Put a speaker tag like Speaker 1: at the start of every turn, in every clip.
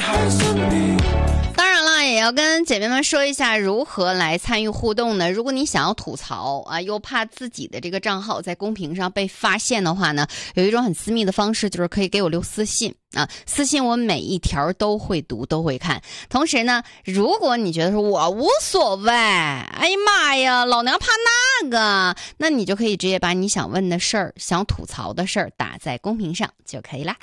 Speaker 1: 当然了，也要跟姐妹们说一下如何来参与互动呢？如果你想要吐槽啊，又怕自己的这个账号在公屏上被发现的话呢，有一种很私密的方式，就是可以给我留私信啊，私信我每一条都会读，都会看。同时呢，如果你觉得说我无所谓，哎呀妈呀，老娘怕那个，那你就可以直接把你想问的事儿、想吐槽的事儿打在公屏上就可以啦。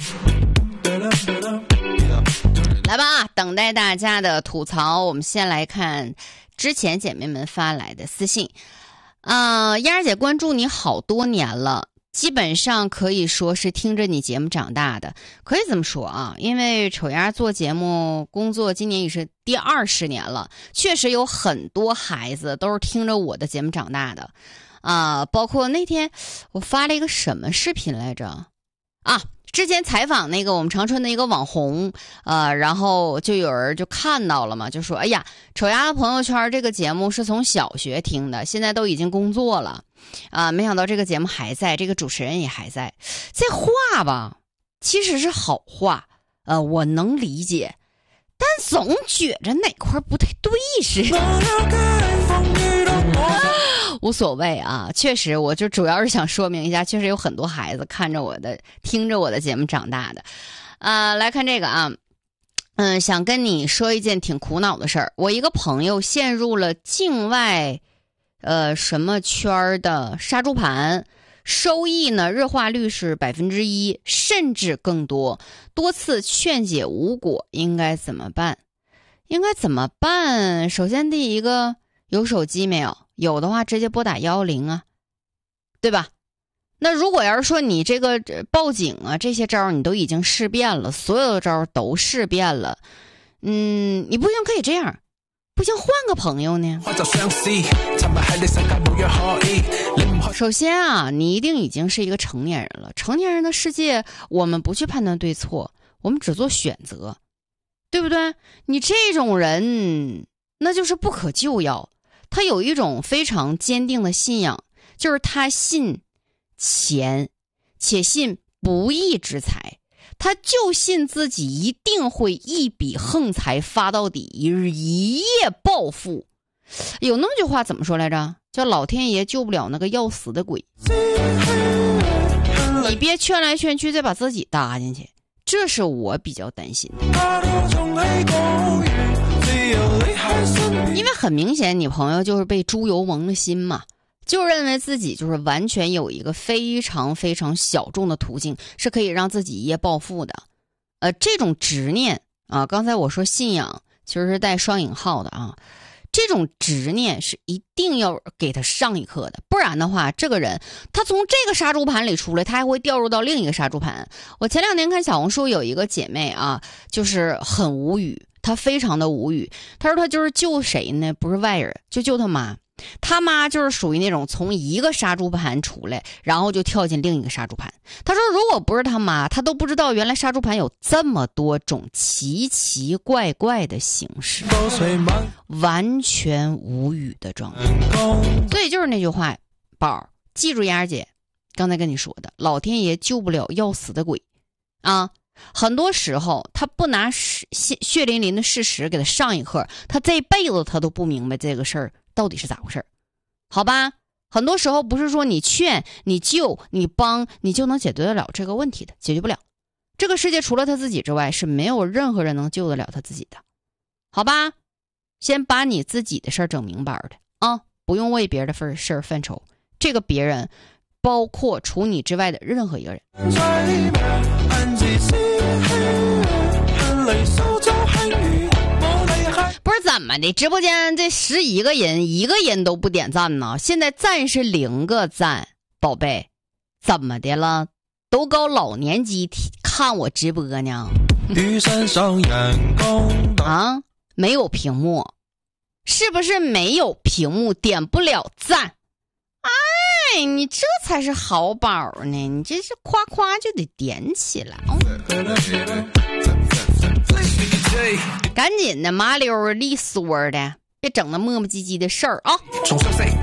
Speaker 1: 来吧，等待大家的吐槽。我们先来看之前姐妹们发来的私信。燕儿姐关注你好多年了，基本上可以说是听着你节目长大的，可以这么说啊。因为丑丫做节目工作今年也是第20年了，确实有很多孩子都是听着我的节目长大的包括那天我发了一个什么视频来着之前采访那个我们长春的一个网红，然后就有人就看到了嘛，就说：“哎呀，丑丫的朋友圈这个节目是从小学听的，现在都已经工作了，没想到这个节目还在，这个主持人也还在。”这话吧，其实是好话，我能理解，但总觉着哪块不太对似的。无所谓啊，确实，我就主要是想说明一下，确实有很多孩子看着我的、听着我的节目长大的。来看这个想跟你说一件挺苦恼的事儿。我一个朋友陷入了境外什么圈的杀猪盘，收益呢日化率是1%，甚至更多，多次劝解无果，应该怎么办？首先第一个，有手机没有？有的话直接拨打110啊，对吧？那如果要是说你这个报警啊，这些招你都已经试遍了，所有的招都试遍了，你不行可以这样，不行换个朋友呢。首先啊，你一定已经是一个成年人了，成年人的世界我们不去判断对错，我们只做选择，对不对？你这种人那就是不可救药。他有一种非常坚定的信仰，就是他信钱，且信不义之财，他就信自己一定会一笔横财发到底，一夜暴富。有那么句话怎么说来着？叫老天爷救不了那个要死的鬼。你别劝来劝去再把自己搭进去，这是我比较担心的。因为很明显你朋友就是被猪油蒙了心嘛，就认为自己就是完全有一个非常非常小众的途径是可以让自己一夜暴富的。这种执念刚才我说信仰其实是带双引号的这种执念是一定要给他上一课的，不然的话这个人他从这个杀猪盘里出来，他还会掉入到另一个杀猪盘。我前2天看小红书有一个姐妹就是很无语，她非常的无语。她说她就是救谁呢？不是外人，就救她妈。她妈就是属于那种从一个杀猪盘出来，然后就跳进另一个杀猪盘。她说如果不是她妈，她都不知道原来杀猪盘有这么多种奇奇怪怪的形式，完全无语的状态。所以就是那句话，宝，记住丫姐刚才跟你说的，老天爷救不了要死的鬼很多时候他不拿血淋淋的事实给他上一课，他这辈子他都不明白这个事儿到底是咋回事，好吧？很多时候不是说你劝你救你帮你就能解决得了这个问题的，解决不了。这个世界除了他自己之外是没有任何人能救得了他自己的，好吧？先把你自己的事儿整明白的不用为别人的事儿犯愁，这个别人包括除你之外的任何一个人。不是怎么的，直播间这11个人一个人都不点赞呢，现在赞是0个赞，宝贝怎么的了？都高老年机看我直播呢没有屏幕，是不是没有屏幕点不了赞？你这才是好宝呢，你这是夸夸就得点起来赶紧的麻溜利索的，别整那磨磨唧唧的事儿